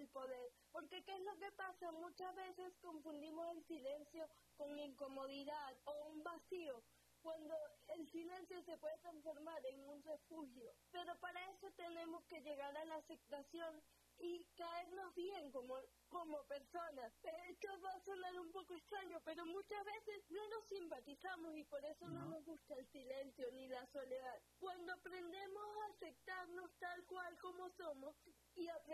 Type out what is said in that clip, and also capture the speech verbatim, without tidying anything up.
el poder. Porque ¿qué es lo que pasa? Muchas veces confundimos el silencio con incomodidad o un vacío, cuando el silencio se puede transformar en un refugio. Pero para eso tenemos que llegar a la aceptación y caernos bien como, como personas. Esto va a sonar un poco extraño, pero muchas veces no nos simpatizamos y por eso no, no nos gusta el silencio ni la soledad. Cuando aprendemos a aceptarnos tal cual como somos y aprendemos